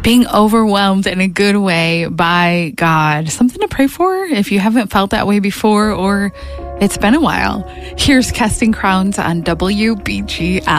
being overwhelmed in a good way by God. Something to pray for if you haven't felt that way before or it's been a while. Here's Casting Crowns on WBGL.